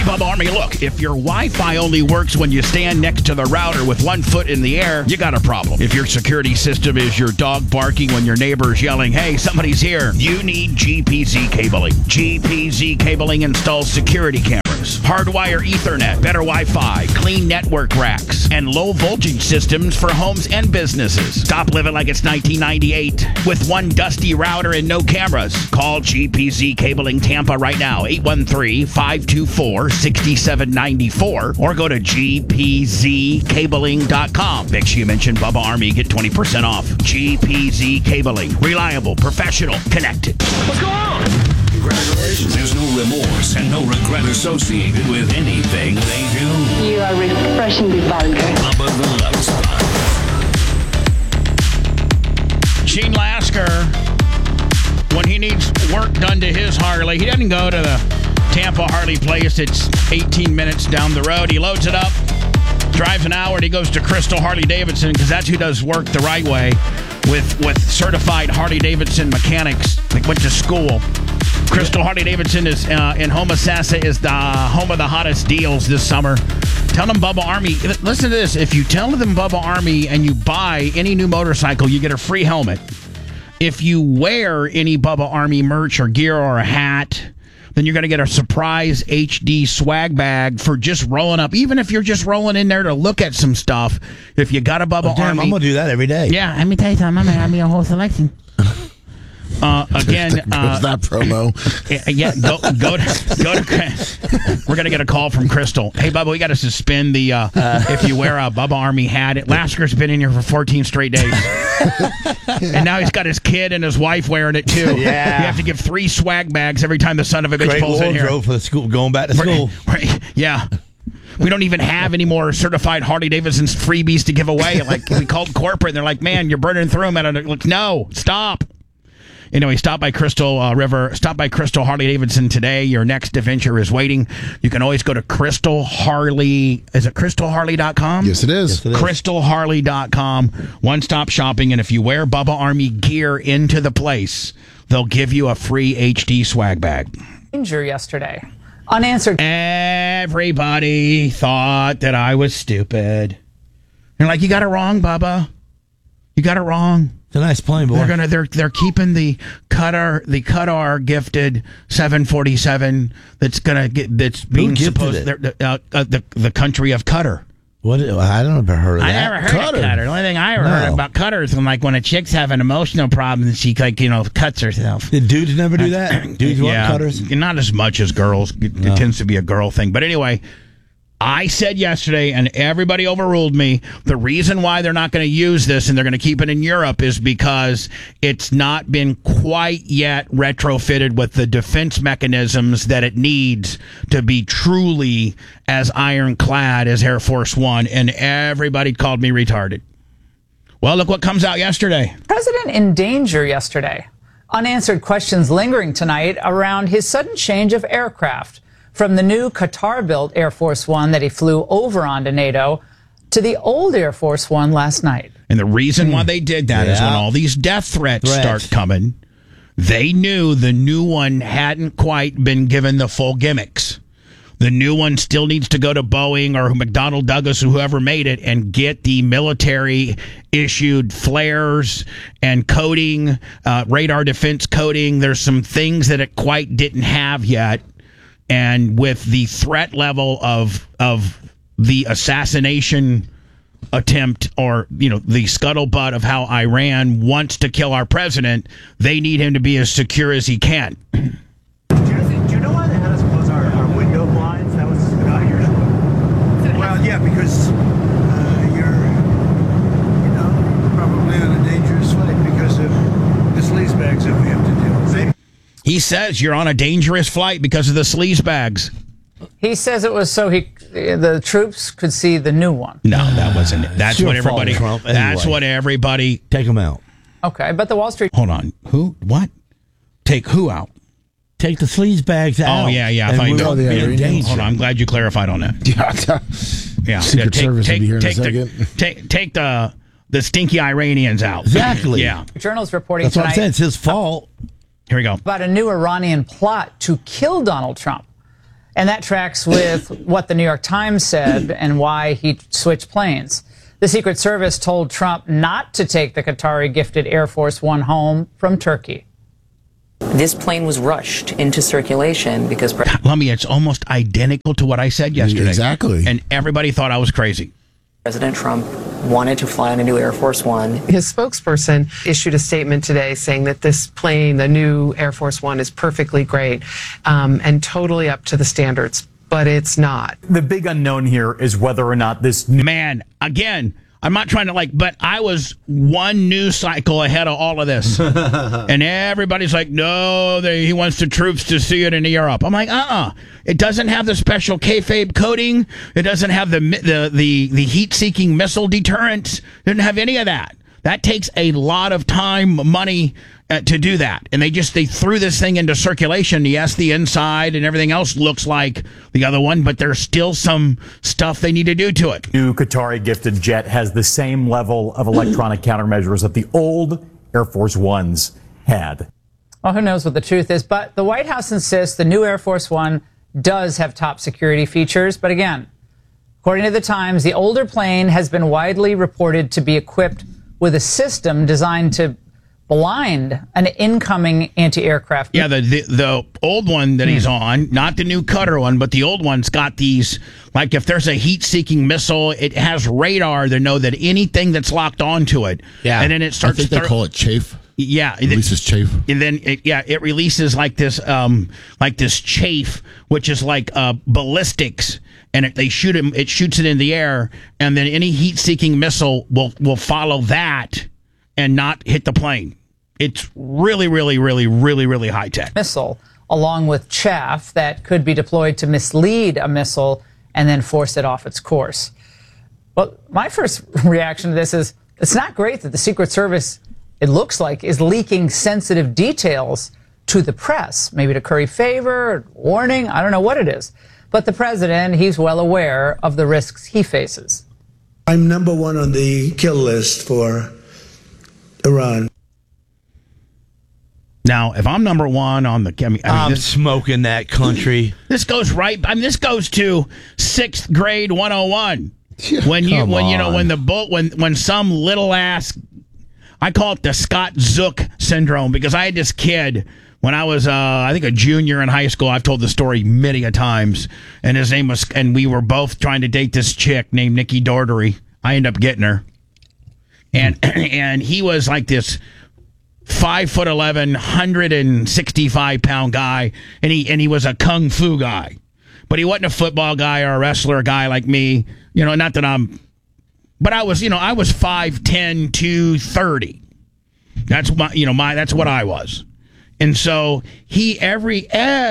Bubba Army, look, if your Wi-Fi only works when you stand next to the router with one foot in the air, you got a problem. If your security system is your dog barking when your neighbor's yelling, hey, somebody's here, you need GPZ cabling. GPZ cabling installs security cameras, hardwire Ethernet, better Wi-Fi, clean network racks, and low voltage systems for homes and businesses. Stop living like it's 1998 with one dusty router and no cameras. Call GPZ Cabling Tampa right now, 813-524-6794, or go to gpzcabling.com. Make sure you mention Bubba Army, get 20% off. GPZ Cabling, reliable, professional, connected. What's going on? Congratulations. There's no remorse and no regret associated with anything they do. You are refreshingly vulgar. Bubba the Love Spot. Gene Lasker, when he needs work done to his Harley, he doesn't go to the Tampa Harley place. It's 18 minutes down the road. He loads it up, drives an hour, and he goes to Crystal Harley Davidson, because that's who does work the right way with certified Harley Davidson mechanics that went to school. Crystal Harley Davidson is in Homosassa, is the home of the hottest deals this summer. Tell them Bubba Army. Listen to this. If you tell them Bubba Army and you buy any new motorcycle, you get a free helmet. If you wear any Bubba Army merch or gear or a hat, then you're going to get a surprise HD swag bag for just rolling up. Even if you're just rolling in there to look at some stuff, if you got a Bubba Army. I'm going to do that every day. Yeah, let me tell you something. I'm going to have me a whole selection. Again, was that promo? Yeah, go to. We're gonna get a call from Crystal. Hey, Bubba, we got to suspend the if you wear a Bubba Army hat. Lasker's been in here for 14 straight days, and now he's got his kid and his wife wearing it too. Yeah, you have to give 3 swag bags every time the son of a bitch pulls in here. For the school, going back to school. Yeah. We don't even have any more certified Harley Davidson's freebies to give away. Like, we called corporate, and they're like, "Man, you're burning through them." And like, no, stop. Anyway, stop by Crystal Harley Davidson today. Your next adventure is waiting. You can always go to Crystal Harley. Is it crystalharley.com? Yes, it is. Crystalharley.com. One-stop shopping. And if you wear Bubba Army gear into the place, they'll give you a free HD swag bag. Yesterday. Unanswered. Everybody thought that I was stupid. They're like, you got it wrong, Bubba. You got it wrong. It's a nice plane, boy. They're keeping the Qatar gifted 747 that's being supposed the country of Qatar. What? I don't ever heard of that. I never heard of Qatar. The only thing I ever heard about Qatar is when a chick's having emotional problems, she cuts herself. Did dudes never do that? Dudes want cutters? Not as much as girls. It tends to be a girl thing. But anyway, I said yesterday, and everybody overruled me, the reason why they're not going to use this and they're going to keep it in Europe is because it's not been quite yet retrofitted with the defense mechanisms that it needs to be truly as ironclad as Air Force One, and everybody called me retarded. Well, look what comes out yesterday. President in danger yesterday. Unanswered questions lingering tonight around his sudden change of aircraft. From the new Qatar-built Air Force One that he flew over onto NATO to the old Air Force One last night. And the reason why they did that is when all these death threats start coming, they knew the new one hadn't quite been given the full gimmicks. The new one still needs to go to Boeing or McDonnell Douglas or whoever made it and get the military-issued flares and coding, radar defense coding. There's some things that it quite didn't have yet. And with the threat level of the assassination attempt, or the scuttlebutt of how Iran wants to kill our president, they need him to be as secure as he can. Do you know why they had us close our window blinds? That was not usual. Well, yeah, because you're probably on a dangerous flight because of the sleaze bags that we have to deal with. He says you're on a dangerous flight because of the sleaze bags. He says it was so the troops could see the new one. No, that wasn't it. That's what everybody. Trump, anyway. That's what everybody. Take them out. Okay, but the Wall Street. Hold on. Who? What? Take who out? Take the sleaze bags out. Oh yeah. I thought you hold on. I'm glad you clarified on that. Yeah. Secret Service will be here in a second. Take the stinky Iranians out. Exactly. Yeah. Journals reporting That's what I'm saying. It's his fault. Here we go. About a new Iranian plot to kill Donald Trump. And that tracks with what the New York Times said and why he switched planes. The Secret Service told Trump not to take the Qatari-gifted Air Force One home from Turkey. This plane was rushed into circulation because... Lummy, it's almost identical to what I said yesterday. Exactly. And everybody thought I was crazy. President Trump wanted to fly on a new Air Force One. His spokesperson issued a statement today saying that this plane, the new Air Force One, is perfectly great and totally up to the standards, but it's not. The big unknown here is whether or not this... Man, again, I'm not trying to but I was one news cycle ahead of all of this. And everybody's like, no, he wants the troops to see it in Europe. I'm like, It doesn't have the special kayfabe coating. It doesn't have the heat-seeking missile deterrent. It doesn't have any of that. That takes a lot of time, money to do that. And they threw this thing into circulation. Yes, the inside and everything else looks like the other one, but there's still some stuff they need to do to it. New Qatari gifted jet has the same level of electronic countermeasures that the old Air Force Ones had. Well, who knows what the truth is, but the White House insists the new Air Force One does have top security features. But again, according to the Times, the older plane has been widely reported to be equipped with a system designed to blind an incoming anti-aircraft. Yeah, the old one that he's on, not the new Qatar one, but the old one's got these, like if there's a heat-seeking missile, it has radar to know that anything that's locked onto it. Yeah. And then it starts... I think they call it chafe. Yeah, it releases chafe, and then it releases like this chafe, which is like ballistics, and it shoots it in the air, and then any heat-seeking missile will follow that and not hit the plane. It's really, really, really, really, really high tech. Missile, along with chaff that could be deployed to mislead a missile and then force it off its course. Well, my first reaction to this is it's not great that the Secret Service, it looks like, is leaking sensitive details to the press, maybe to curry favor, warning, I don't know what it is. But the president, he's well aware of the risks he faces. I'm number one on the kill list for Iran. Now, if I'm number one on the... I'm smoking that country. This goes this goes to 6th grade 101. When some little ass... I call it the Scott Zook syndrome, because I had this kid when I was, I think, a junior in high school. I've told the story many a times, and his name was, and we were both trying to date this chick named Nikki Daugherty. I ended up getting her, and he was like this 5'11", 165-pound guy, and he was a kung fu guy, but he wasn't a football guy or a wrestler guy like me. Not that I'm. But I was 5'10", 230. That's that's what I was. And so he every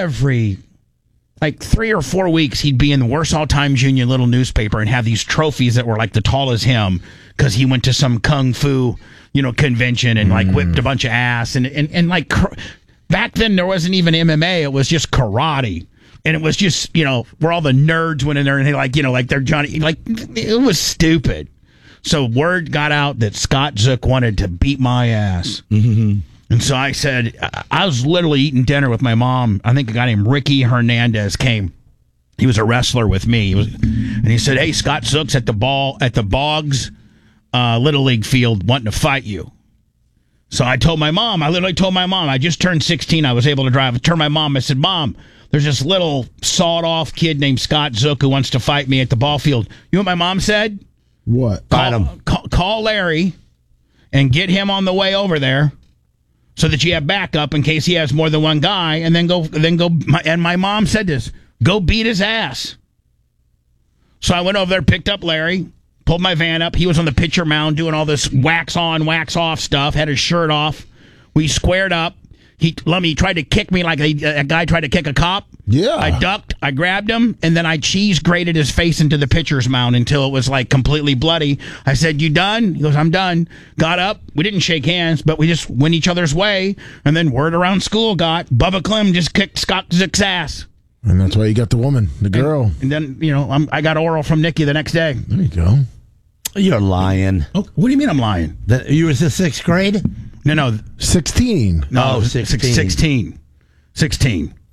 like 3 or 4 weeks he'd be in the Warsaw Times Union little newspaper and have these trophies that were like the tall as him, because he went to some kung fu convention and like whipped a bunch of ass and like back then there wasn't even MMA, it was just karate. And it was just, where all the nerds went in there and they like they're Johnny, it was stupid. So word got out that Scott Zook wanted to beat my ass. Mm-hmm. And so I said, I was literally eating dinner with my mom. I think a guy named Ricky Hernandez came. He was a wrestler with me. And he said, hey, Scott Zook's at the Boggs Little League field wanting to fight you. So I literally told my mom, I just turned 16. I was able to drive. I turned my mom. I said, Mom, there's this little sawed-off kid named Scott Zook who wants to fight me at the ball field. You know what my mom said? What? Call Larry and get him on the way over there so that you have backup in case he has more than one guy, and then go. And my mom said this: go beat his ass. So I went over there, picked up Larry, pulled my van up. He was on the pitcher mound doing all this wax on, wax off stuff. Had his shirt off. We squared up. He tried to kick me like a guy tried to kick a cop. Yeah. I ducked, I grabbed him, and then I cheese grated his face into the pitcher's mound until it was like completely bloody. I said, you done? He goes, I'm done. Got up. We didn't shake hands, but we just went each other's way. And then word around school got Bubba Clem just kicked Scott Zook's ass. And that's why you got the woman, the girl. And then, I got oral from Nikki the next day. There you go. You're lying. Oh, what do you mean I'm lying? You was in 6th grade? No. 16. No, 16. 16.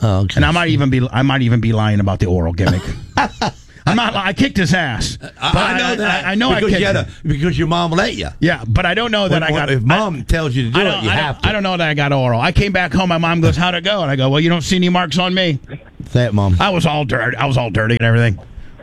Oh, okay. And I might even be lying about the oral gimmick. I'm not. I kicked his ass. I know that. I know because I kicked him. because your mom let you. Yeah, but I don't know that I got. If mom tells you to do it, you have to. I don't know that I got oral. I came back home. My mom goes, "How'd it go?" And I go, "Well, you don't see any marks on me." Say it, Mom. I was all dirty. I was all dirty and everything.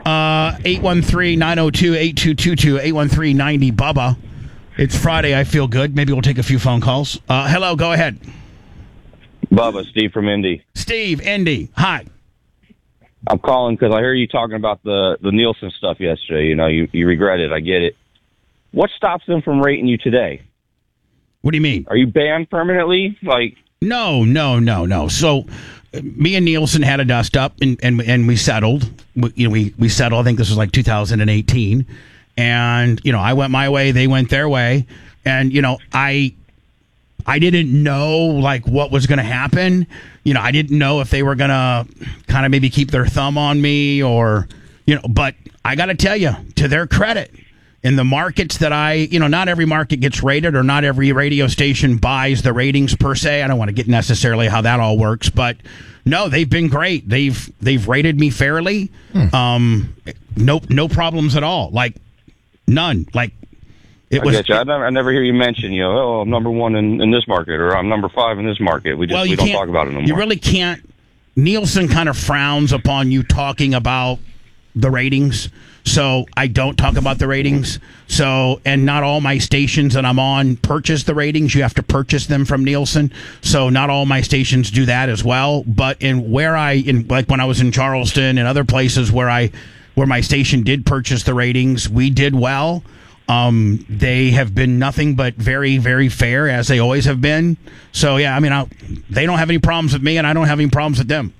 813-902-8222, 813-90 Bubba. It's Friday. I feel good. Maybe we'll take a few phone calls. Hello, go ahead. Bubba, Steve from Indy. Steve, Indy. Hi. I'm calling because I hear you talking about the Nielsen stuff yesterday. You know, you regret it. I get it. What stops them from rating you today? What do you mean? Are you banned permanently? Like, No. So, me and Nielsen had a dust up, and we settled. We settled. I think this was like 2018, and I went my way, they went their way, and I didn't know like what was going to happen. I didn't know if they were going to kind of maybe keep their thumb on me or But I got to tell you, to their credit, in the markets that not every market gets rated, or not every radio station buys the ratings per se. I don't want to get necessarily how that all works, but no, they've been great. They've rated me fairly. No problems at all. Like none. Like it was. I get you. I never hear you mention, I'm number one in this market, or I'm number 5 in this market. We don't talk about it no more. You really can't. Nielsen kind of frowns upon you talking about the ratings. So I don't talk about the ratings. So, and not all my stations that I'm on purchase the ratings. You have to purchase them from Nielsen. So not all my stations do that as well. But like when I was in Charleston and other places where my station did purchase the ratings, we did well. They have been nothing but very, very fair, as they always have been. So yeah, I mean, they don't have any problems with me, and I don't have any problems with them.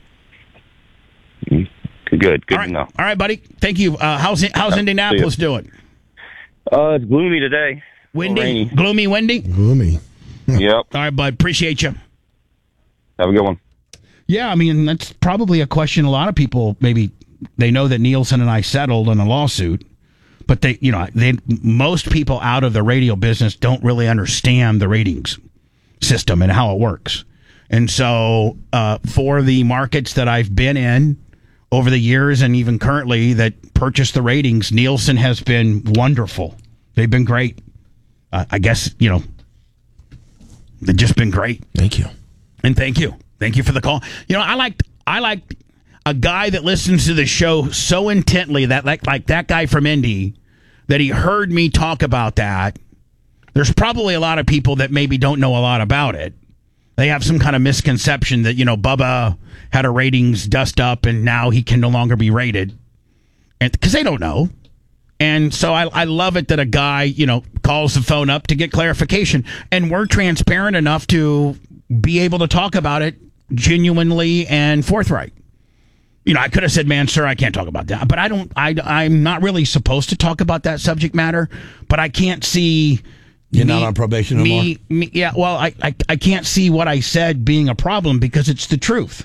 Good to know. All right, buddy. Thank you. How's Indianapolis doing? It's gloomy today. Windy? Gloomy, windy? Gloomy. Yep. All right, bud. Appreciate you. Have a good one. Yeah, I mean, that's probably a question a lot of people, maybe they know that Nielsen and I settled on a lawsuit, but most people out of the radio business don't really understand the ratings system and how it works. And so for the markets that I've been in over the years and even currently that purchase the ratings, Nielsen has been wonderful. They've been great. I guess, they've just been great. Thank you. And thank you. Thank you for the call. I like a guy that listens to the show so intently that like that guy from Indy, that he heard me talk about that. There's probably a lot of people that maybe don't know a lot about it. They have some kind of misconception that, Bubba had a ratings dust up and now he can no longer be rated. And because they don't know. And so I love it that a guy, calls the phone up to get clarification. And we're transparent enough to be able to talk about it genuinely and forthright. I could have said, man, sir, I can't talk about that. But I'm not really supposed to talk about that subject matter. But I can't see... You're not on probation no more? Yeah, well, I can't see what I said being a problem because it's the truth.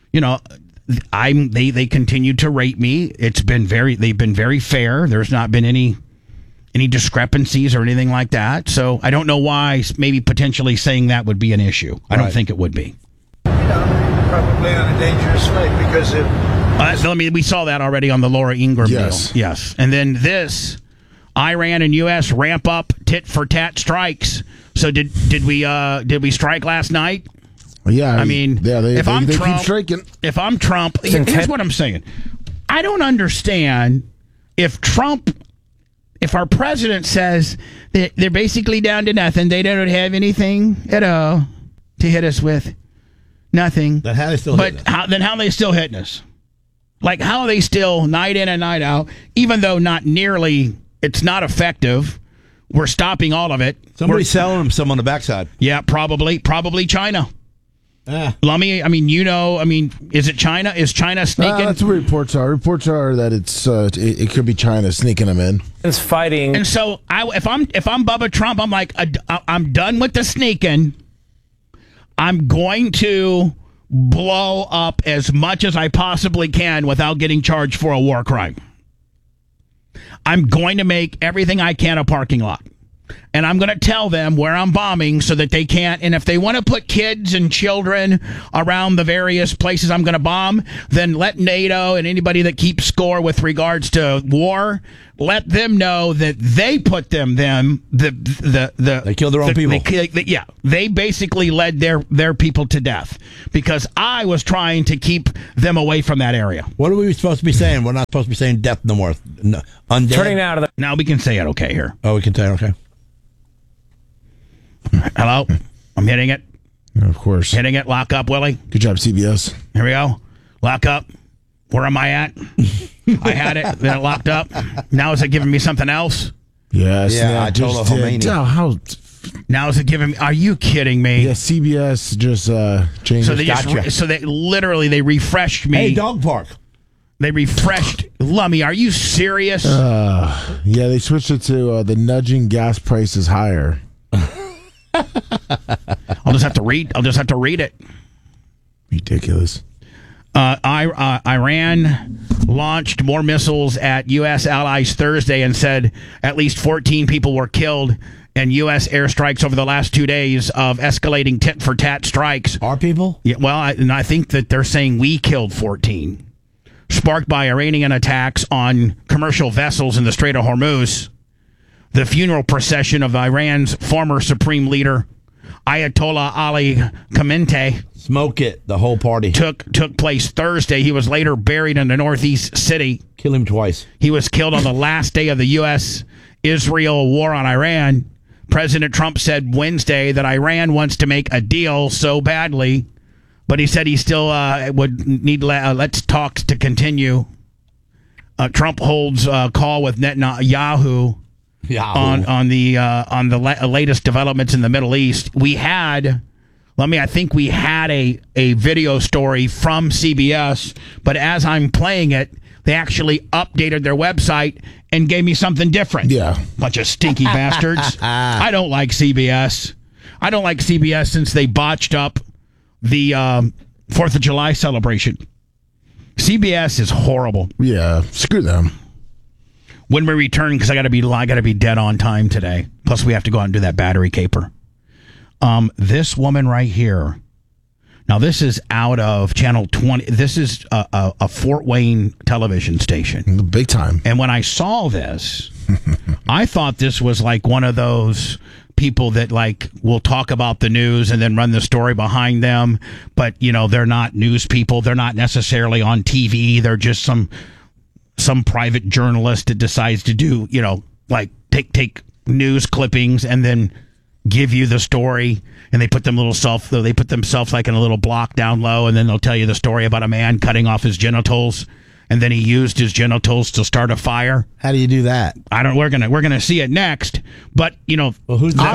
They continue to rate me. They've been very fair. There's not been any discrepancies or anything like that. So I don't know why maybe potentially saying that would be an issue. I don't think it would be. Probably on a dangerous way because we saw that already on the Laura Ingraham deal. Yes. And then this, Iran and U.S. ramp up tit-for-tat strikes. So did we strike last night? Yeah. I mean, they Trump, keep striking. If I'm Trump, here's what I'm saying. I don't understand if our president says that they're basically down to nothing, they don't have anything at all to hit us with. Nothing. Then how are they still hitting us? How are they still hitting us? Like, how are they still night in and night out, even though it's not effective? We're stopping all of it. Somebody's selling them some on the backside. Yeah, probably China. Lummy, is it China? Is China sneaking? That's what reports are. Reports are that it could be China sneaking them in. It's fighting. And so if I'm Bubba Trump, I'm like, I'm done with the sneaking. I'm going to blow up as much as I possibly can without getting charged for a war crime. I'm going to make everything I can a parking lot. and I'm going to tell them where I'm bombing so that they can't. And if they want to put kids and children around the various places I'm going to bomb, then let NATO and anybody that keeps score with regards to war, let them know that they put they killed their own people. They basically led their people to death because I was trying to keep them away from that area. What are we supposed to be saying? We're not supposed to be saying death no more. No, undead. Turning out of the. Now we can say it okay here. Oh, we can say it okay. Hello? I'm hitting it. Of course. Hitting it. Lock up, Willie. Good job, CBS. Here we go. Lock up. Where am I at? I had it. Then it locked up. Now is it giving me something else? Yes. Yeah, I told how. Now is it giving me? Are you kidding me? Yeah, CBS just changed. So they they refreshed me. Hey, dog park. They refreshed Lummy. Are you serious? Yeah, they switched it to the nudging gas prices higher. I'll just have to read it. Ridiculous. Iran launched more missiles at U.S. allies Thursday and said at least 14 people were killed in U.S. airstrikes over the last 2 days of escalating tit-for-tat strikes. Our people? Yeah, well, I think that they're saying we killed 14. Sparked by Iranian attacks on commercial vessels in the Strait of Hormuz. The funeral procession of Iran's former supreme leader, Ayatollah Ali Khamenei, smoke it, the whole party, took place Thursday. He was later buried in the northeast city. Kill him twice. He was killed on the last day of the U.S.-Israel war on Iran. President Trump said Wednesday that Iran wants to make a deal so badly, but he said he still would need let's talk to continue. Trump holds a call with Netanyahu on the latest developments in the Middle East. I think we had a video story from CBS, but as I'm playing it, they actually updated their website and gave me something different. Yeah. Bunch of stinky bastards. I don't like CBS. I don't like CBS since they botched up the 4th of July celebration. CBS is horrible. Yeah, screw them. When we return, because I got to be dead on time today. Plus, we have to go out and do that battery caper. This woman right here. Now, this is out of Channel 20. This is a Fort Wayne television station. Big time. And when I saw this, I thought this was like one of those people that will talk about the news and then run the story behind them. But, they're not news people. They're not necessarily on TV. They're just some private journalist that decides to do, take news clippings and then give you the story, and they put themselves like in a little block down low, and then they'll tell you the story about a man cutting off his genitals, and then he used his genitals to start a fire. How do you do that? We're gonna see it next, but who's that?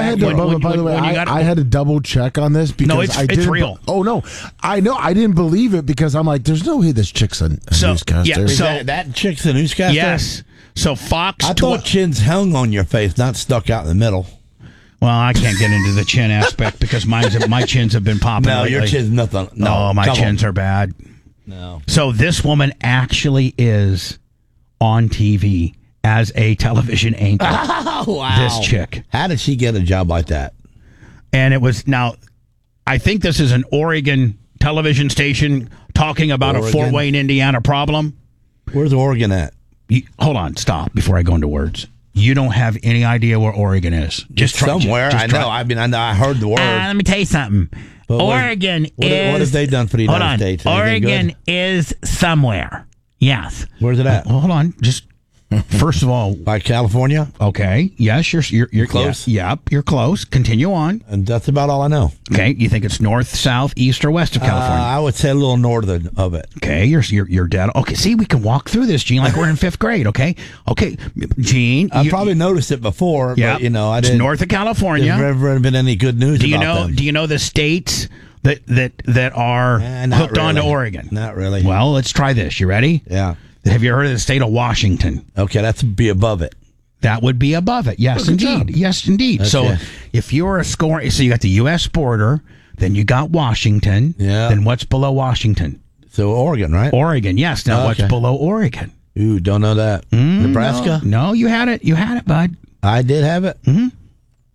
I had to double check on this because it's real. Oh no, I know I didn't believe it because I'm like, there's no way this chick's a newscaster. Yeah, that chick's a newscaster. Yes. So Fox. I thought chins hung on your face, not stuck out in the middle. Well, I can't get into the chin aspect because my chins have been popping. No, lately. your chin's nothing. No, my chins are bad. No. So this woman actually is on TV as a television anchor. Oh, wow. This chick. How did she get a job like that? And it was I think this is an Oregon television station talking about a Fort Wayne, Indiana problem. Where's Oregon at? Hold on, stop before I go into words. You don't have any idea where Oregon is. Just somewhere. I know. I know. I heard the word. Let me tell you something. But Oregon is. What have they done for the United States? Oregon is somewhere. Yes. Where's it at? Hold on. Just first of all, by California. Okay. Yes, you're close. Yep, you're close. Continue on. And that's about all I know. Okay. You think it's north, south, east, or west of California? I would say a little northern of it. Okay. You're dead. Okay. See, we can walk through this, Gene, like we're in 5th grade. Okay. Okay, Gene. I probably noticed it before. Yeah. But, I didn't. It's north of California. There's never been any good news. Do you know the states that are hooked onto Oregon? Not really. Well, let's try this. You ready? Yeah. Have you heard of the state of Washington? Okay, that's be above it. That would be above it. Yes, indeed. Yes, indeed. Okay. So if you're a score, so you got the U.S. border, then you got Washington. Yeah. Then what's below Washington? So Oregon, right? Oregon, yes. Now what's below Oregon? Ooh, don't know that. Nebraska? No, you had it. You had it, bud. I did have it. Mm-hmm.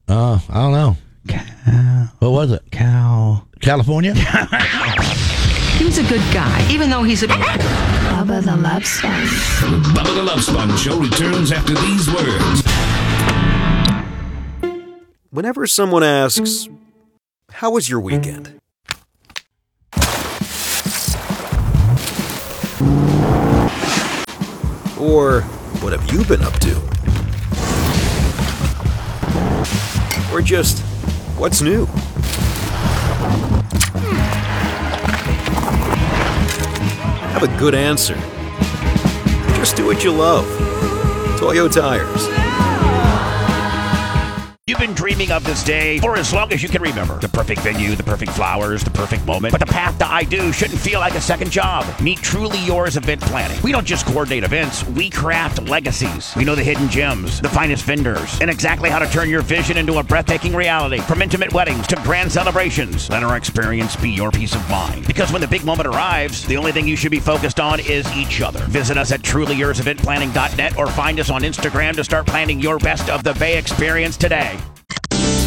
I don't know. What was it? California? He was a good guy, even though he's a... Bubba the Love Sponge. The Bubba the Love Sponge Show returns after these words. Whenever someone asks, how was your weekend? Or, what have you been up to? Or just, what's new? Have a good answer. Just do what you love. Toyo Tires. You've been dreaming of this day for as long as you can remember. The perfect venue, the perfect flowers, the perfect moment. But the path to I Do shouldn't feel like a second job. Meet Truly Yours Event Planning. We don't just coordinate events, we craft legacies. We know the hidden gems, the finest vendors, and exactly how to turn your vision into a breathtaking reality. From intimate weddings to grand celebrations, let our experience be your peace of mind. Because when the big moment arrives, the only thing you should be focused on is each other. Visit us at TrulyYoursEventPlanning.net or find us on Instagram to start planning your best of the Bay experience today.